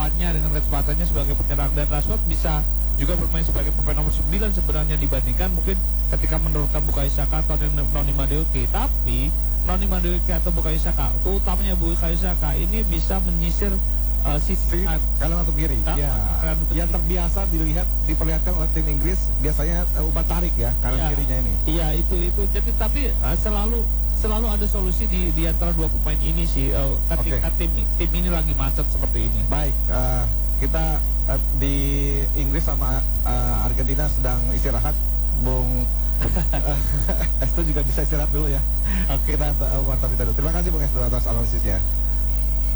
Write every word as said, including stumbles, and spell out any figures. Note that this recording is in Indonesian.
kecepatannya, dengan kecepatannya sebagai penyerang, dan Rashford bisa juga bermain sebagai pemain nomor sembilan sebenarnya dibandingkan mungkin ketika menurunkan Bukayo Saka atau Noni Madueke. Tapi Noni Madueke atau Bukayo Saka, utamanya Bukayo Saka ini bisa menyisir Uh, sisi kanan atau kiri, ah, ya. Yang terbiasa dilihat diperlihatkan oleh tim Inggris biasanya uh, umpan tarik ya kanan ya, kirinya ini. Iya itu itu. Jadi tapi uh, selalu selalu ada solusi di di antara dua pemain ini sih. Uh, ketika okay. tim tim ini lagi macet seperti ini. Baik, uh, kita uh, di Inggris sama uh, Argentina sedang istirahat, Bung. Estu juga bisa istirahat dulu ya. Oke, okay. Kita uh, warta kita dulu. Terima kasih Bung Estu atas analisisnya.